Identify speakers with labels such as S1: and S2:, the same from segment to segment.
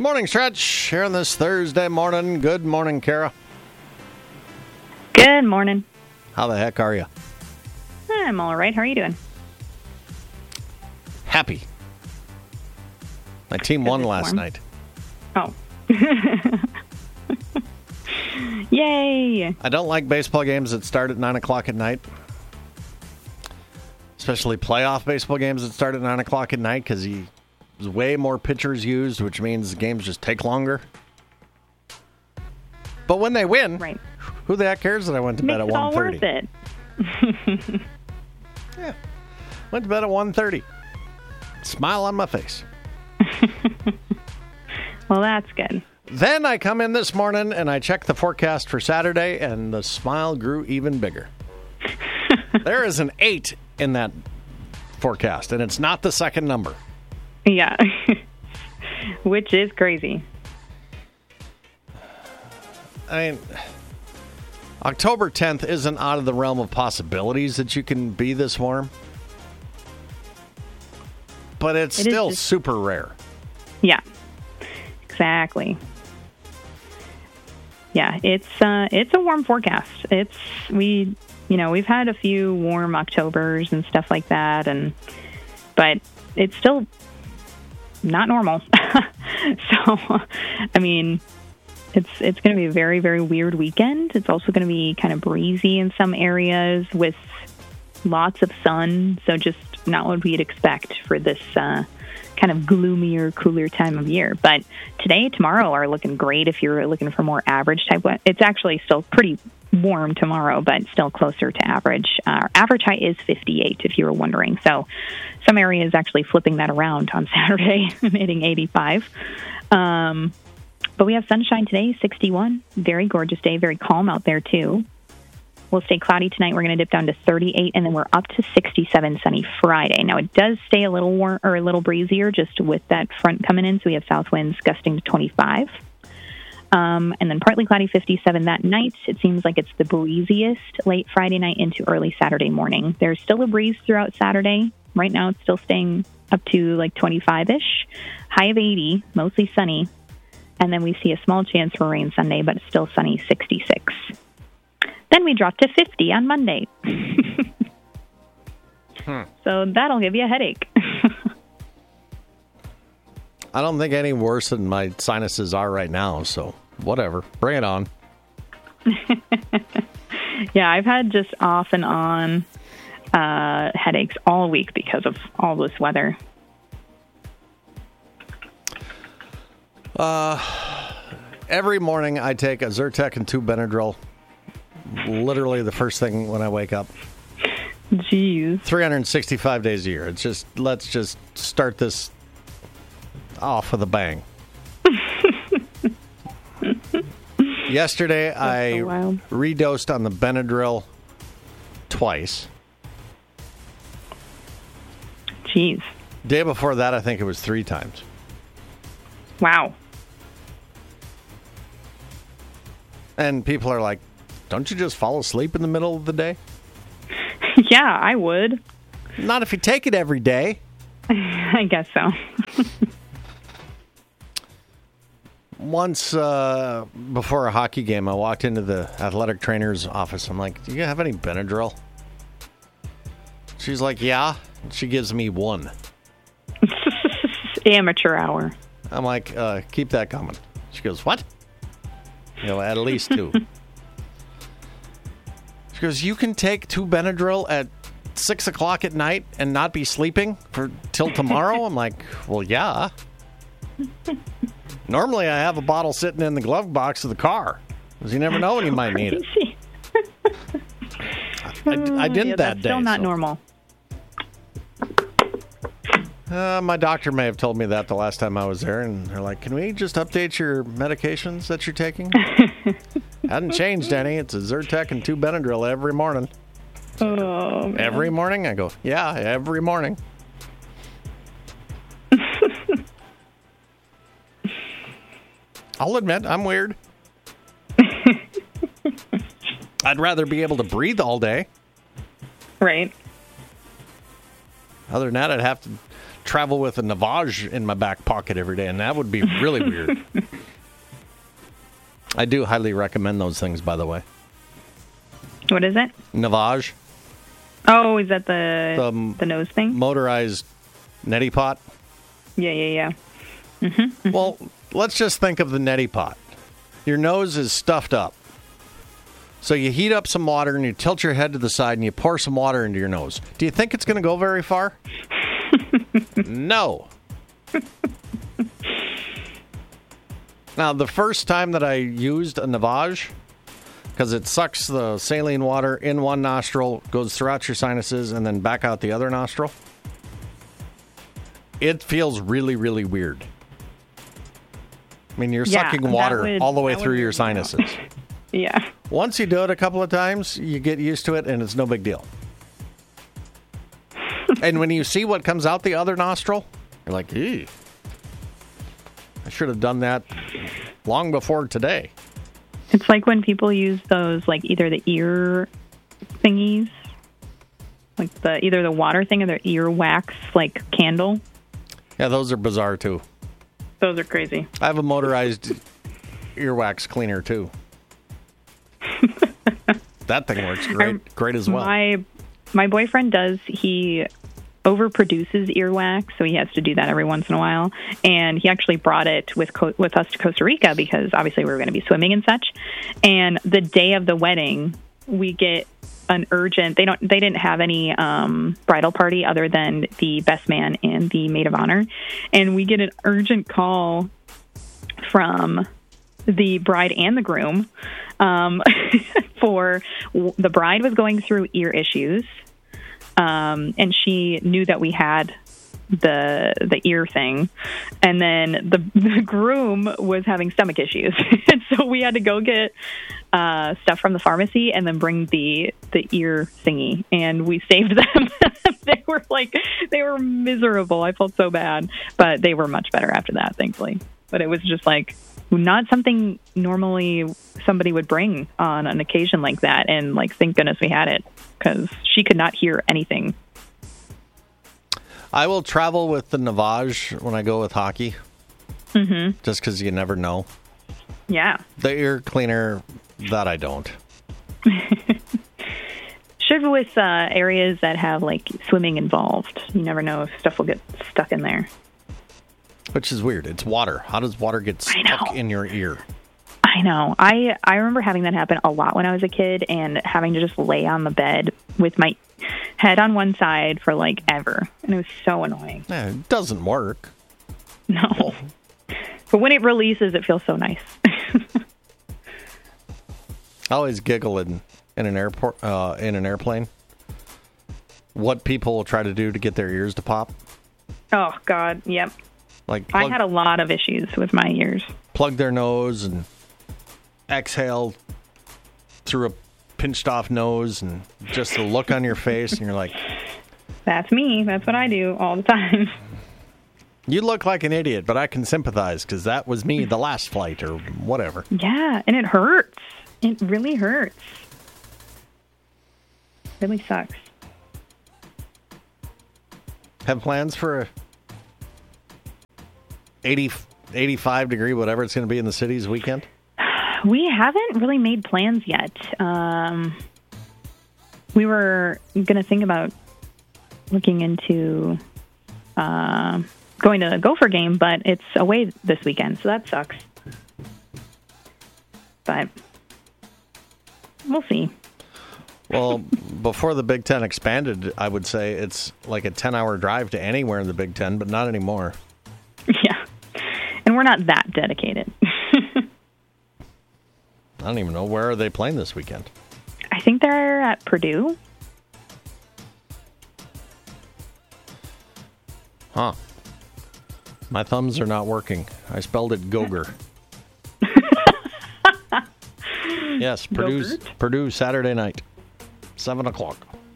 S1: Morning stretch here on this Thursday morning. Good morning, Kara.
S2: Good morning.
S1: How the heck are you?
S2: I'm all right. How are you doing?
S1: Happy. My team won last night.
S2: Oh. Yay.
S1: I don't like baseball games that start at 9 o'clock at night. Especially playoff baseball games that start at 9 o'clock at night because there's way more pitchers used, which means the games just take longer. But when they win,
S2: right.
S1: Who the heck cares that I went to bed at 1:30?
S2: All worth it.
S1: Yeah. Went to bed at 1:30. Smile on my face.
S2: Well, that's good.
S1: Then I come in this morning and I check the forecast for Saturday, and the smile grew even bigger. There is an 8 in that forecast, and it's not the second number.
S2: Yeah. Which is crazy.
S1: I mean, October 10th isn't out of the realm of possibilities that you can be this warm. But it's still super rare.
S2: Yeah. Exactly. Yeah, it's a warm forecast. We've had a few warm Octobers and stuff like that, but it's still not normal. So, I mean, it's going to be a very, very weird weekend. It's also going to be kind of breezy in some areas with lots of sun. So just not what we'd expect for this kind of gloomier, cooler time of year. But today, tomorrow are looking great if you're looking for more average type. It's actually still pretty warm tomorrow, but still closer to average. Our average high is 58, if you were wondering. So some areas actually flipping that around on Saturday and hitting 85. But we have sunshine today, 61. Very gorgeous day, very calm out there, too. We'll stay cloudy tonight. We're going to dip down to 38, and then we're up to 67 sunny Friday. Now, it does stay a little warm or a little breezier just with that front coming in, so we have south winds gusting to 25. And then partly cloudy, 57 that night. It seems like it's the breeziest late Friday night into early Saturday morning. There's still a breeze throughout Saturday. Right now, it's still staying up to like 25-ish. High of 80, mostly sunny. And then we see a small chance for rain Sunday, but it's still sunny, 66. Then we drop to 50 on Monday. So that'll give you a headache.
S1: I don't think any worse than my sinuses are right now, so whatever. Bring it on.
S2: Yeah, I've had just off and on headaches all week because of all this weather.
S1: Every morning I take a Zyrtec and 2 Benadryl. Literally the first thing when I wake up.
S2: Jeez.
S1: 365 days a year. It's just, let's just start this off with a bang. Yesterday, I redosed on the Benadryl twice.
S2: Jeez.
S1: Day before that, I think it was 3 times.
S2: Wow.
S1: And people are like, don't you just fall asleep in the middle of the day?
S2: Yeah, I would.
S1: Not if you take it every day.
S2: I guess so.
S1: Once before a hockey game, I walked into the athletic trainer's office. I'm like, do you have any Benadryl? She's like, yeah. She gives me 1.
S2: Amateur hour.
S1: I'm like, keep that coming. She goes, what? At least 2. She goes, you can take 2 Benadryl at 6 o'clock at night and not be sleeping till tomorrow? I'm like, well, yeah. Normally I have a bottle sitting in the glove box of the car, because you never know when you might need it. I didn't that day.
S2: Still not normal.
S1: My doctor may have told me that the last time I was there, and they're like, can we just update your medications that you're taking? Hadn't changed any. It's a Zyrtec and 2 Benadryl every morning.
S2: Oh, man.
S1: Every morning? I go, yeah, every morning. I'll admit, I'm weird. I'd rather be able to breathe all day.
S2: Right.
S1: Other than that, I'd have to travel with a Navage in my back pocket every day, and that would be really weird. I do highly recommend those things, by the way.
S2: What is it?
S1: Navage.
S2: Oh, is that the nose thing?
S1: Motorized neti pot.
S2: Yeah.
S1: Well, let's just think of the neti pot. Your nose is stuffed up. So you heat up some water and you tilt your head to the side and you pour some water into your nose. Do you think it's going to go very far? No. Now, the first time that I used a Navage, because it sucks the saline water in one nostril, goes throughout your sinuses, and then back out the other nostril, it feels really, really weird. I mean, you're sucking water all the way through your sinuses.
S2: Yeah.
S1: Once you do it a couple of times, you get used to it, and it's no big deal. And when you see what comes out the other nostril, you're like, ew. I should have done that long before today.
S2: It's like when people use those, like, either the ear thingies, like either the water thing or the ear wax, like, candle.
S1: Yeah, those are bizarre, too.
S2: Those are crazy.
S1: I have a motorized earwax cleaner, too. That thing works great as well.
S2: My boyfriend he overproduces earwax, so he has to do that every once in a while. And he actually brought it with us to Costa Rica because obviously we were going to be swimming and such. And the day of the wedding, we get an urgent. They didn't have any bridal party other than the best man and the maid of honor, and we get an urgent call from the bride and the groom. For the bride was going through ear issues, and she knew that we had the ear thing, and then the groom was having stomach issues, and so we had to go get stuff from the pharmacy and then bring the ear thingy, and we saved them. They were miserable. I felt so bad, but they were much better after that, thankfully. But it was just like not something normally somebody would bring on an occasion like that, and like thank goodness we had it because she could not hear anything.
S1: I will travel with the Navage when I go with hockey, just because you never know.
S2: Yeah.
S1: The ear cleaner, that I don't.
S2: Should with areas that have like swimming involved. You never know if stuff will get stuck in there.
S1: Which is weird. It's water. How does water get stuck in your ear?
S2: I know. I remember having that happen a lot when I was a kid and having to just lay on the bed with my head on one side for like ever. And it was so annoying.
S1: Yeah, it doesn't work.
S2: No. But when it releases, it feels so nice.
S1: I always giggle in an airplane. What people will try to do to get their ears to pop.
S2: Oh, God. Yep. I had a lot of issues with my ears.
S1: Plug their nose and exhale through a pinched off nose and just the look on your face, and you're like,
S2: that's me. That's what I do all the time.
S1: You look like an idiot, but I can sympathize because that was me the last flight or whatever.
S2: Yeah, and it hurts. It really hurts. Really sucks.
S1: Have plans for a 85 degree, whatever it's going to be in the city's weekend?
S2: We haven't really made plans yet. We were going to think about looking into going to a Gopher game, but it's away this weekend, so that sucks. But we'll see.
S1: Well, before the Big Ten expanded, I would say it's like a 10-hour drive to anywhere in the Big Ten, but not anymore.
S2: Yeah. And we're not that dedicated.
S1: I don't even know. Where are they playing this weekend?
S2: I think they're at Purdue.
S1: Huh. My thumbs are not working. I spelled it Goger. Yes, Purdue Saturday night, 7 o'clock.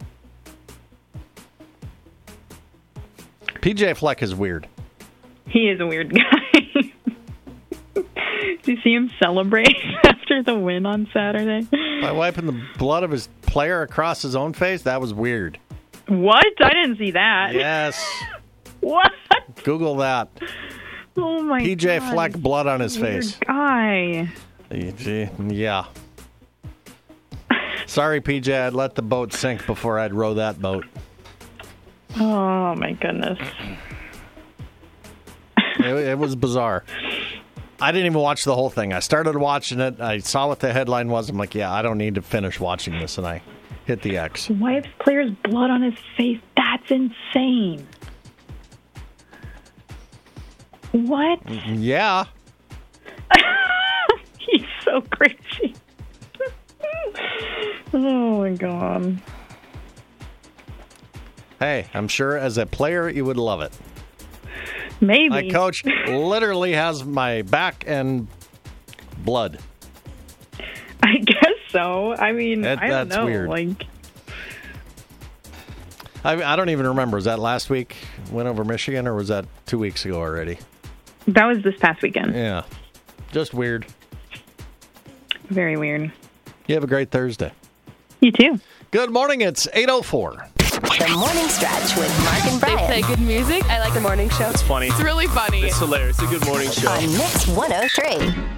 S1: PJ Fleck is weird.
S2: He is a weird guy. Did you see him celebrate after the win on Saturday?
S1: By wiping the blood of his player across his own face? That was weird.
S2: What? I didn't see that.
S1: Yes.
S2: What?
S1: Google that.
S2: Oh my god.
S1: PJ Fleck, blood on his face.
S2: Guy.
S1: Yeah. Sorry, PJ, I'd let the boat sink before I'd row that boat.
S2: Oh my goodness.
S1: It was bizarre. I didn't even watch the whole thing. I started watching it. I saw what the headline was. I'm like, yeah, I don't need to finish watching this. And I hit the X.
S2: Wife's player's blood on his face. That's insane. What?
S1: Yeah.
S2: He's so crazy. Oh, my God.
S1: Hey, I'm sure as a player, you would love it.
S2: Maybe.
S1: My coach literally has my back and blood.
S2: I guess so. I mean, I don't
S1: that's
S2: know.
S1: weird.
S2: Like,
S1: I don't even remember. Was that last week? Went over Michigan, or was that 2 weeks ago already?
S2: that was this past weekend.
S1: Yeah. Just weird.
S2: Very weird.
S1: You have a great Thursday.
S2: You too.
S1: Good morning. It's 8:04.
S3: The Morning Stretch with Mark and Brian.
S4: They play good music. I like the morning show.
S5: It's funny.
S4: It's really funny.
S5: It's hilarious. It's a good morning show.
S3: On Mix 103.